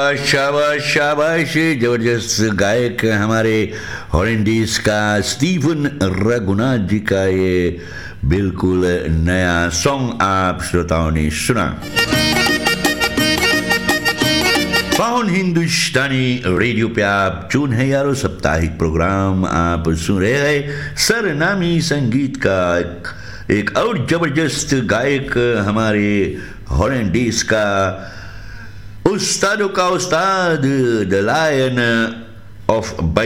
शाबाश शाबाश, जबरदस्त गायक हमारे हॉलैंडिस का स्टीफन रघुनाथ जी का ये बिल्कुल नया सॉन्ग आप श्रोताओं ने सुना। फाउन हिंदुस्तानी रेडियो पे आप चून है यारो, साप्ताहिक प्रोग्राम आप सुन रहे हैं। सरनामी संगीत का एक और जबरदस्त गायक हमारे हॉलैंडिस का उस्तादों का उस्ताद, द लायन ऑफ